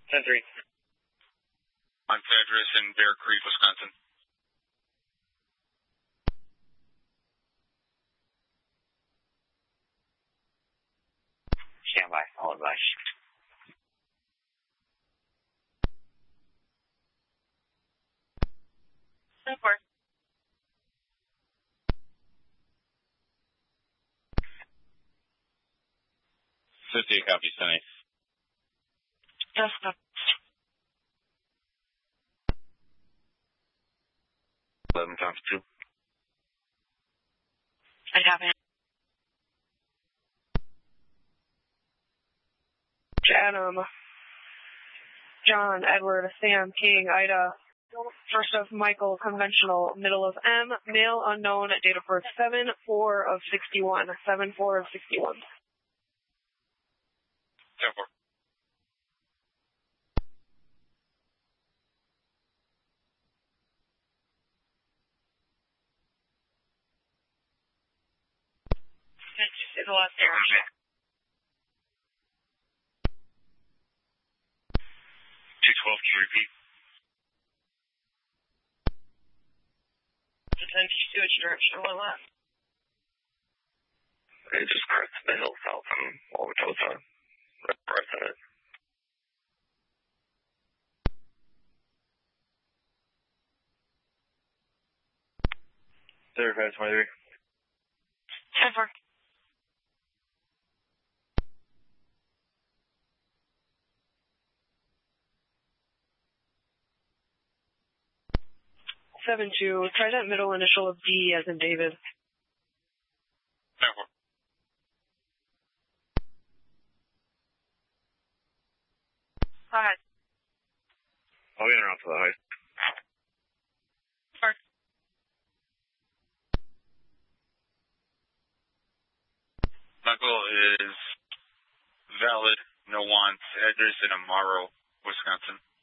10-3. On address in Bear Creek, Wisconsin. Stand by. All advice. Super. 58 copy, Sunny. Jessica. 11 times 2. I have it. Adam, John, Edward, Sam, King, Ida, first of Michael, conventional, middle of M, male unknown, date of birth 7/4 of 61, 7/4 of 61. 10-4. It's a lot there. 212 to repeat. The 10-2, which direction will left? It just crests the hill south from Wauwatosa. Rest of it. There, 523. 10-4. Seven two. Try that middle initial of D as in David. 10-4. Go ahead. I'll be around for the heist. First. Michael is valid, no wants, address in Amaro, Wisconsin.